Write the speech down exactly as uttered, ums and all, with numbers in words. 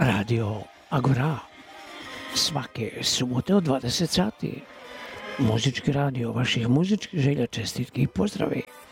Radio Agora. Svake subote od dvadeset sati. Muzički radio vaših muzičkih želja, čestitki i pozdravi.